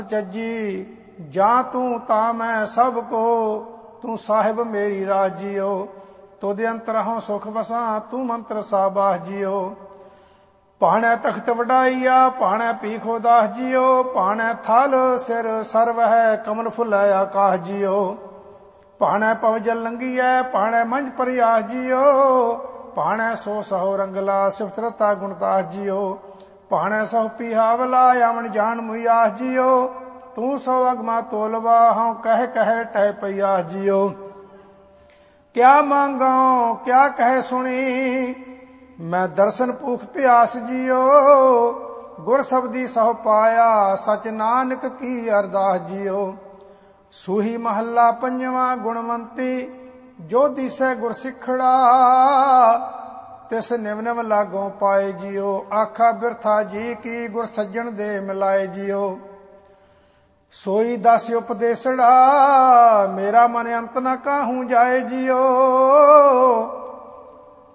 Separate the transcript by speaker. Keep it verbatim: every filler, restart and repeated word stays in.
Speaker 1: ਚੱਜੀ ਜਾਂ ਤੂੰ ਤਾਂ ਮੈਂ ਸਭ ਕੋ, ਤੂੰ ਸਾਹਿਬ ਮੇਰੀ ਰਾਜੀਓ। ਤੁਧ ਅੰਤਰ ਹਉ ਸੁਖ ਵਸਾਂ, ਤੂੰ ਮੰਤਰ ਸਾਬਾਹ ਜੀਓ। ਭਾਣੈ ਤਖਤ ਵਡਾਈਆ, ਭਾਣੈ ਪੀਖੋ ਦਾਸ ਜੀਓ। ਭਾਣੈ ਥਲ ਸਿਰ ਸਰਵ ਹੈ, ਕਮਲ ਫੁੱਲੈ ਆਕਾਸ਼ ਜੀਓ। ਭਾਣੈ ਪਵ ਜਲ ਲੰਘੀਐ, ਭਾਣੈ ਮੰਝ ਪਰਿਆਸ ਜੀਓ। ਭਾਣੈ ਸੋ ਸਹੋ ਰੰਗਲਾ, ਸਿਫਤ ਰਤਾ ਗੁਣਦਾਸ ਜੀਓ। ਭਾਣੈ ਸਹੁ ਪੀਹਾਵਲਾ, ਆਵਣ ਜਾਣ ਮੁਈਆਸ ਜੀਓ। ਤੂੰ ਸੋ ਅਗਮਾ ਤੋਲਵਾ, ਹਉ ਕਹਿ ਕਹਿ ਟਹਿ ਪਈਆਸ ਜੀਓ। ਕਿਆ ਮੰਗਾਂ ਕਿਆ ਕਹਿ ਸੁਣੀ, ਮੈਂ ਦਰਸ਼ਨ ਭੂਖ ਪਿਆਸ ਜੀਓ। ਗੁਰ ਸਬਦੀ ਸਹੁ ਪਾਇਆ, ਸਚ ਨਾਨਕ ਕੀ ਅਰਦਾਸ ਜੀਓ। ਸੂਹੀ ਮਹੱਲਾ ਪੰਜਵਾਂ। ਗੁਣਵੰਤੀ ਜੋ ਦੀਸੈ ਗੁਰ ਸਿੱਖੜਾ, ਤਿਸ ਨਿਵ ਨਿਵ ਲਾਗੋਂ ਪਾਏ ਜੀਓ। ਆਖਾ ਬਿਰਥਾ ਜੀ ਕੀ, ਗੁਰ ਸੱਜਣ ਦੇ ਮਿਲਾਏ ਜੀਓ। ਸੋਈ ਦਸ ਉਪਦੇਸੜਾ, ਮੇਰਾ ਮਨ ਅੰਤ ਨ ਕਾਹੂ ਜਾਏ ਜੀਓ।